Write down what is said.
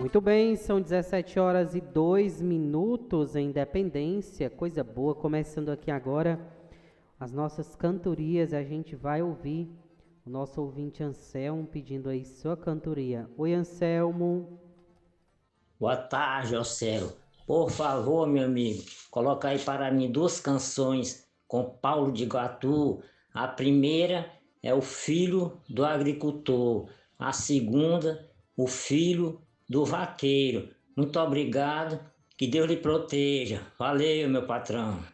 Muito bem, são 17 horas e 2 minutos em Independência, coisa boa, começando aqui agora as nossas cantorias. A gente vai ouvir o nosso ouvinte Anselmo pedindo aí sua cantoria. Oi, Anselmo. Boa tarde, ao céu. Por favor, meu amigo, coloca aí para mim duas canções com Paulo de Iguatu. A primeira é O Filho do Agricultor. A segunda, O Filho do Vaqueiro. Muito obrigado. Que Deus lhe proteja. Valeu, meu patrão.